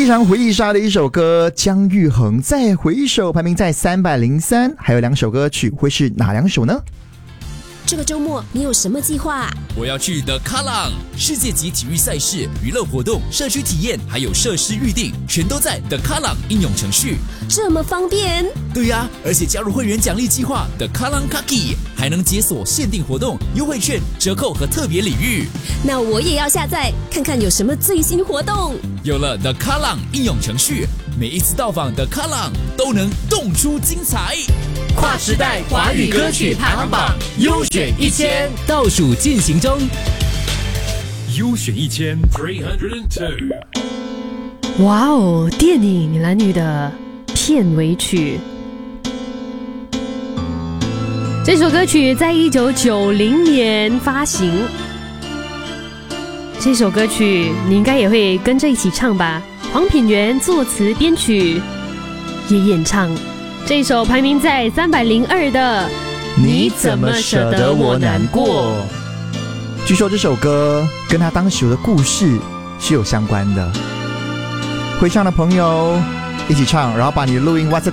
非常回忆杀的一首歌，姜育恒再回首排名在303，还有2首歌曲，会是哪2首呢？ 这个周末你有什么计划？ 我要去的卡朗世界级体育赛事、娱乐活动、社区体验，还有设施预定，全都在的卡朗应用程序。 这么方便？ 对呀，而且加入会员奖励计划的卡朗卡基，还能解锁限定活动、优惠券、折扣和特别礼遇。 那我也要下载看看有什么最新活动。 有了的卡朗应用程序，每一次到访的卡朗都能动出精彩。 跨时代华语歌曲排行榜优选1000倒数进行中， 优选1302。 哇哦，电影《男女》的片尾曲。这首歌曲在1990年发行。这首歌曲你应该也会跟着一起唱吧？黄品源作词编曲，也演唱。这首排名在302的你怎么舍得我难过？据说这首歌跟他当时的故事是有相关的。会唱的朋友一起唱，然后把你的录音 WhatsApp